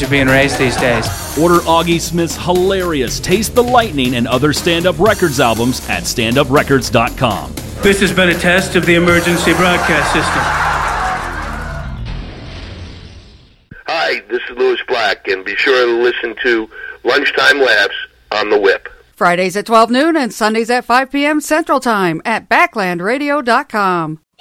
kids are being raised these days. Order Augie Smith's hilarious Taste the Lightning and other stand-up records albums at standuprecords.com. This has been a test of the emergency broadcast system. Hi, this is Louis Black, and be sure to listen to Lunchtime Laughs on the Whip. Fridays at 12 noon and Sundays at 5 p.m. Central Time at BacklandRadio.com.